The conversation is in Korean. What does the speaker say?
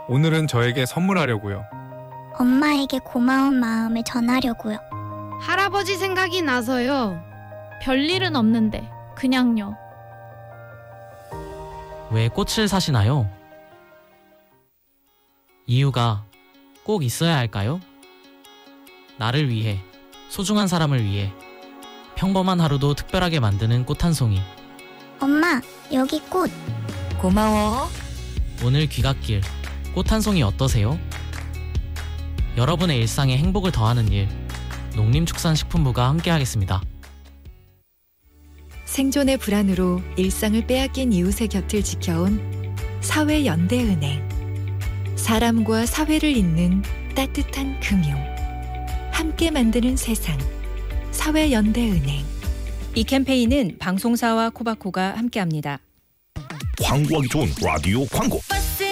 오늘은 저에게 선물하려고요. 엄마에게 고마운 마음을 전하려고요. 할아버지 생각이 나서요. 별일은 없는데 그냥요. 왜 꽃을 사시나요? 이유가 꼭 있어야 할까요? 나를 위해, 소중한 사람을 위해 평범한 하루도 특별하게 만드는 꽃 한 송이. 엄마, 여기 꽃. 고마워. 오늘 귀갓길 꽃 한 송이 어떠세요? 여러분의 일상에 행복을 더하는 일, 농림축산식품부가 함께하겠습니다. 생존의 불안으로 일상을 빼앗긴 이웃의 곁을 지켜온 사회연대은행. 사람과 사회를 잇는 따뜻한 금융. 함께 만드는 세상. 사회연대은행. 이 캠페인은 방송사와 코바코가 함께합니다. 광고하기 좋은 라디오 광고.